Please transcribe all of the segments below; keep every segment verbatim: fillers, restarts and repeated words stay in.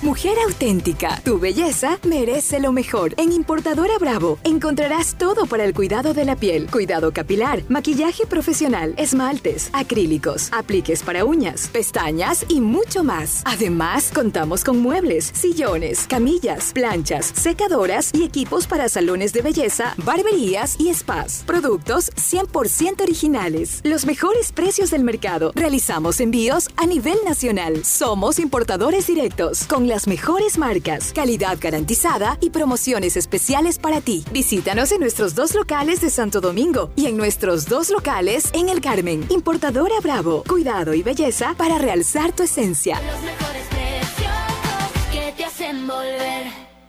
Mujer auténtica, tu belleza merece lo mejor. En Importadora Bravo encontrarás todo para el cuidado de la piel, cuidado capilar, maquillaje profesional, esmaltes, acrílicos, apliques para uñas, pestañas y mucho más. Además, contamos con muebles, sillones, camillas, planchas, secadoras y equipos para salones de belleza, barberías y spas. Productos cien por ciento originales. Los mejores precios del mercado. Realizamos envíos a nivel nacional. Somos importadores directos con las mejores marcas, calidad garantizada y promociones especiales para ti. Visítanos en nuestros dos locales de Santo Domingo y en nuestros dos locales en El Carmen. Importadora Bravo. Cuidado y belleza para realzar tu esencia. Los mejores precios que te hacen volver.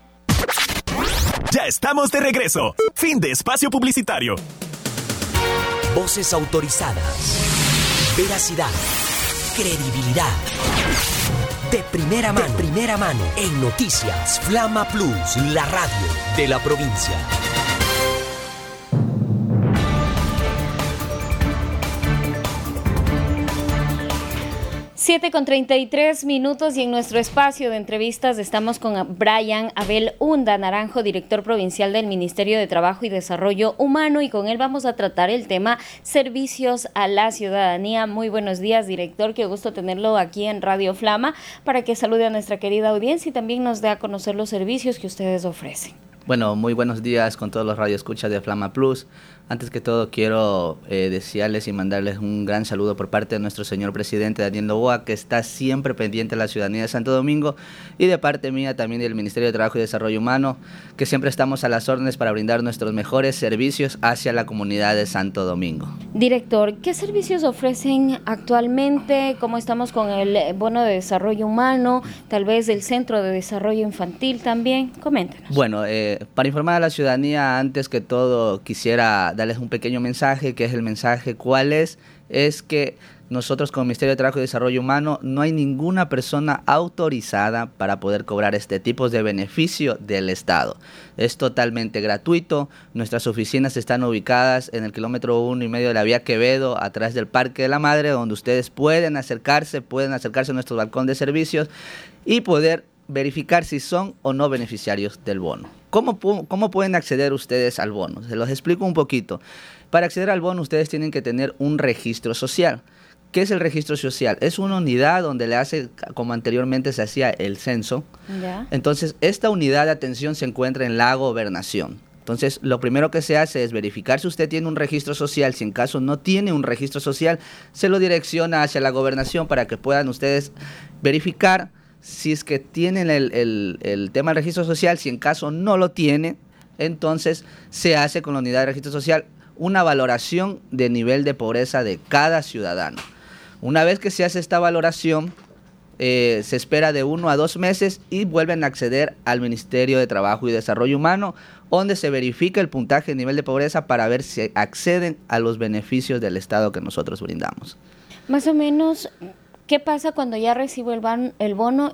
Ya estamos de regreso. Fin de espacio publicitario. Voces autorizadas. Veracidad. Credibilidad. De primera mano. De primera mano. En Noticias Flama Plus, la radio de la provincia. siete con treinta y tres minutos y en nuestro espacio de entrevistas estamos con Brian Abel Hunda Naranjo, director provincial del Ministerio de Trabajo y Desarrollo Humano, y con él vamos a tratar el tema servicios a la ciudadanía. Muy buenos días, director, qué gusto tenerlo aquí en Radio Flama para que salude a nuestra querida audiencia y también nos dé a conocer los servicios que ustedes ofrecen. Bueno, muy buenos días con todos los radioescuchas de Flama Plus. Antes que todo quiero eh, desearles y mandarles un gran saludo por parte de nuestro señor presidente Daniel Noboa, que está siempre pendiente de la ciudadanía de Santo Domingo, y de parte mía también del Ministerio de Trabajo y Desarrollo Humano, que siempre estamos a las órdenes para brindar nuestros mejores servicios hacia la comunidad de Santo Domingo. Director, ¿qué servicios ofrecen actualmente? ¿Cómo estamos con el bono de desarrollo humano? Tal vez el Centro de Desarrollo Infantil también. Coméntenos. Bueno, eh, para informar a la ciudadanía, antes que todo quisiera darles un pequeño mensaje, que es el mensaje ¿cuál es? Es que nosotros como Ministerio de Trabajo y Desarrollo Humano no hay ninguna persona autorizada para poder cobrar este tipo de beneficio del Estado. Es totalmente gratuito. Nuestras oficinas están ubicadas en el kilómetro uno y medio de la vía Quevedo, atrás del Parque de la Madre, donde ustedes pueden acercarse, pueden acercarse a nuestro balcón de servicios y poder verificar si son o no beneficiarios del bono. ¿Cómo, ¿Cómo pueden acceder ustedes al bono? Se los explico un poquito. Para acceder al bono ustedes tienen que tener un registro social. ¿Qué es el registro social? Es una unidad donde le hace, como anteriormente se hacía el censo. ¿Ya? Entonces, esta unidad de atención se encuentra en la gobernación. Entonces, lo primero que se hace es verificar si usted tiene un registro social. Si en caso no tiene un registro social, se lo direcciona hacia la gobernación para que puedan ustedes verificar si es que tienen el, el, el tema del registro social. Si en caso no lo tiene, entonces se hace con la unidad de registro social una valoración de nivel de pobreza de cada ciudadano. Una vez que se hace esta valoración, eh, se espera de uno a dos meses y vuelven a acceder al Ministerio de Trabajo y Desarrollo Humano, donde se verifica el puntaje de nivel de pobreza para ver si acceden a los beneficios del Estado que nosotros brindamos. Más o menos, ¿qué pasa cuando ya recibo el, ban, el bono